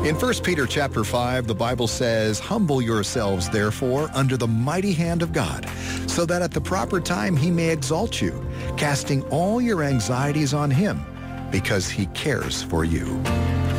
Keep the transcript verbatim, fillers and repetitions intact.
In First Peter chapter five, the Bible says, "Humble yourselves, therefore, under the mighty hand of God, so that at the proper time he may exalt you, casting all your anxieties on him, because he cares for you."